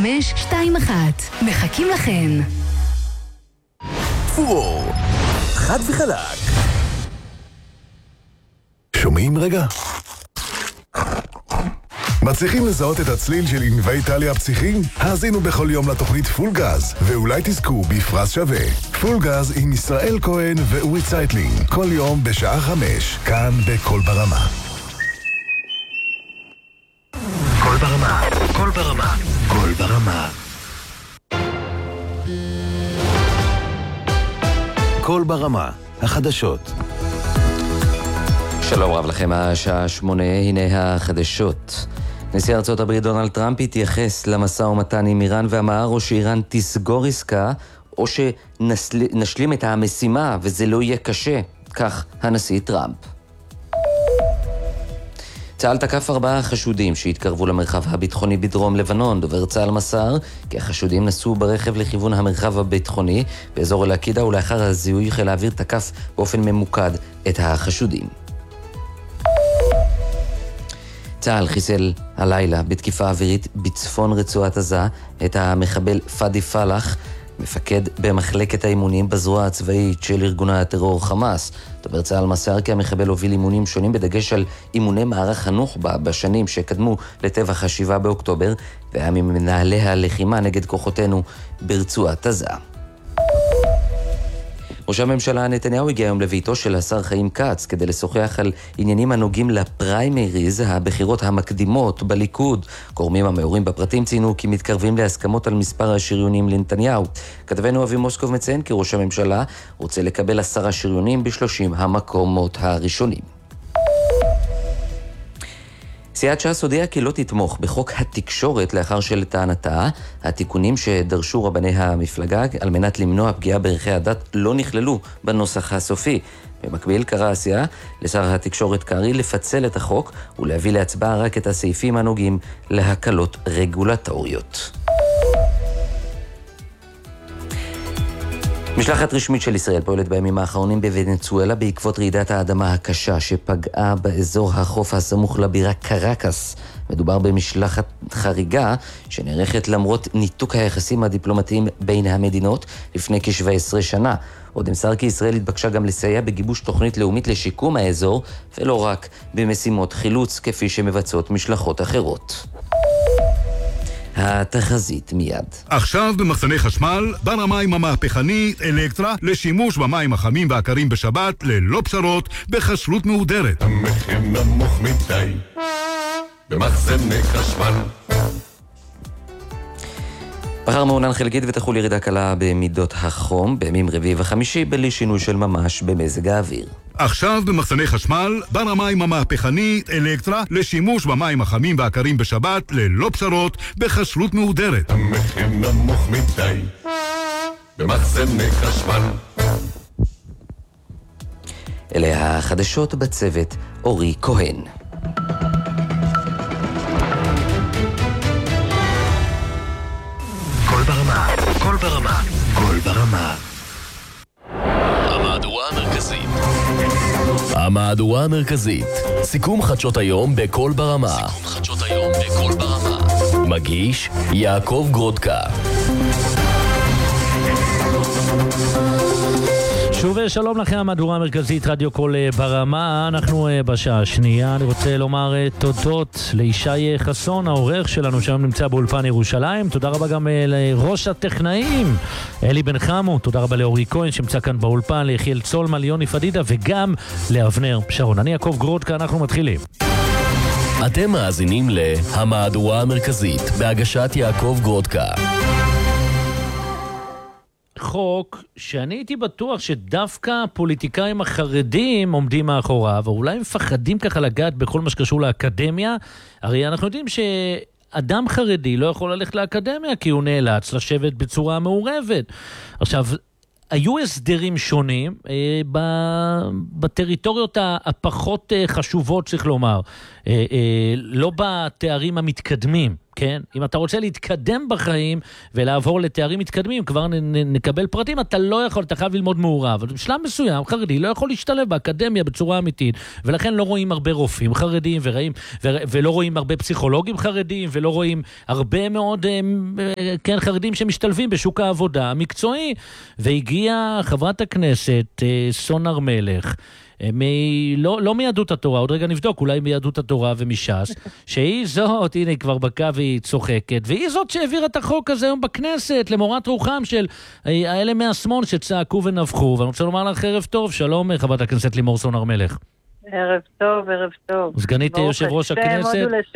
מחכים לכן. פור, חד וחלק. שומעים רגע? מצליחים לזהות את הצליל של ענבי איטליה הפסיכיים? האזינו בכל יום לתוכנית פול גז, ואולי תזכו בפרס שווה. פול גז עם ישראל כהן ואורי צייטלין, כל יום בשעה 5, כאן בכל ברמה. כל ברמה, כל ברמה, כל ברמה. כל ברמה, החדשות. שלום רב לכם, השעה 8, הנה החדשות. נשיא ארצות הברית דונלד טראמפ התייחס למשא ומתן עם איראן ואמר או שאיראן תסגור עסקה או שנשלים את המשימה וזה לא יהיה קשה, כך הנשיא טראמפ. צה"ל תקף 4 חשודים שהתקרבו למרחב הביטחוני בדרום לבנון. דובר צה"ל מסר כי החשודים נסעו ברכב לכיוון המרחב הביטחוני באזור אל-עקידה, ולאחר הזיהוי חיל האוויר תקף באופן ממוקד את החשודים. צה"ל חיסל הלילה בתקיפה אווירית בצפון רצועת עזה את המחבל פאדי פלח, מפקד במחלקת האימונים בזרוע הצבאית של ארגון הטרור חמאס. דובר צה"ל מסר כי המחבל הוביל אימונים שונים בדגש על אימוני מערך הנוח'בה בשנים שקדמו לטבח ה-7 באוקטובר, והיה ממנהלי הלחימה נגד כוחותינו ברצועת עזה. ראש הממשלה נתניהו הגיע היום לביתו של השר חיים כץ כדי לשוחח על עניינים הנוגעים לפריימריז, הבחירות המקדימות בליכוד. גורמים המעורים בפרטים ציינו כי מתקרבים להסכמות על מספר השריונים לנתניהו. כתבנו אבי מוסקוב מציין כי ראש הממשלה רוצה לקבל 10 שריונים ב30 המקומות הראשונים. סיעת ש"ס הודיעה כי לא תתמוך בחוק התקשורת לאחר שלטענתה התיקונים שדרשו רבני המפלגה על מנת למנוע פגיעה בערכי הדת לא נכללו בנוסח הסופי. במקביל קרא הסיעה לשר התקשורת קרעי לפצל את החוק ולהביא להצבעה רק את הסעיפים הנוגעים להקלות רגולטוריות. משלחת רשמית של ישראל פועלת בימים האחרונים בוונצואלה בעקבות רעידת האדמה הקשה שפגעה באזור החוף הסמוך לבירה קרקס. מדובר במשלחת חריגה שנערכת למרות ניתוק היחסים הדיפלומטיים בין המדינות לפני כ-17 שנה. עוד נמסר כי ישראל התבקשה גם לסייע בגיבוש תוכנית לאומית לשיקום האזור, ולא רק במשימות חילוץ כפי שמבצעות משלחות אחרות. התחזית מיד. עכשיו במחסני חשמל, בר המים המהפכני אלקטרה לשימוש במים החמים והקרים בשבת ללא פשרות בחשלות מהודרת. המחיר נמוך מדי במחסני חשמל. מחר מעונן חלקית ותחול ירידה קלה במידות החום בימים רביעי וחמישי בלי שינוי של ממש במזג האוויר. עכשיו במחסני חשמל, בר המים המהפכני אלקטרה לשימוש במים החמים והקרים בשבת ללא פשרות בחשלות מהודרת. המחיר נמוך מדי במחסני חשמל. אלה החדשות בצוות אורי כהן. כל ברמה, כל ברמה, כל ברמה. המהדורה המרכזית. המהדורה המרכזית. סיכום חדשות היום בכל ברמה. סיכום חדשות היום בכל ברמה. מגיש יעקב גרודקה. שוב שלום לכם, המהדורה המרכזית רדיו כל ברמה. אנחנו בשעה השנייה. אני רוצה לומר תודות לישי חסון, העורך שלנו שהיום נמצא באולפן ירושלים. תודה רבה גם לראש הטכנאים אלי בן חמו. תודה רבה לאורי כהן שנמצא כאן באולפן, ליחיאל צולמן, ליוני פדידה וגם לאבנר שרון. אני יעקב גרודקה, אנחנו מתחילים. אתם מאזינים להמהדורה המרכזית בהגשת יעקב גרודקה. חוק שאני הייתי בטוח שדווקא הפוליטיקאים החרדים עומדים מאחוריו, ואולי מפחדים ככה לגעת בכל מה שקשור לאקדמיה. הרי אנחנו יודעים שאדם חרדי לא יכול ללכת לאקדמיה כי הוא נאלץ לשבת בצורה מעורבת. עכשיו, היו הסדרים שונים בטריטוריות הפחות חשובות, צריך לומר, לא בתארים המתקדמים, כן, אם אתה רוצה להתקדם בחיים ולעבור לתארים מתקדמים, כבר נקבל פרטים, אתה לא יכול, אתה חייב ללמוד מעורב. בשלב מסוים, חרדי לא יכול להשתלב באקדמיה בצורה אמיתית, ולכן לא רואים הרבה רופאים חרדים, ולא רואים הרבה פסיכולוגים חרדים, ולא רואים הרבה מאוד כן, חרדים שמשתלבים בשוק העבודה המקצועי. והגיעה חברת הכנסת סון הר מלך, לא מיהדות התורה, עוד רגע נבדוק, אולי מיהדות התורה ומש"ס, שהיא זאת, הנה כבר בקה והיא צוחקת, והיא זאת שהעבירה את החוק הזה היום בכנסת, למורת רוחם של האלה מהשמאל שצעקו ונבחו. ואני רוצה לומר לך ערב טוב, שלום חברת הכנסת לימור סון הר מלך. ערב טוב, ערב טוב. סגנית יושב ראש הכנסת.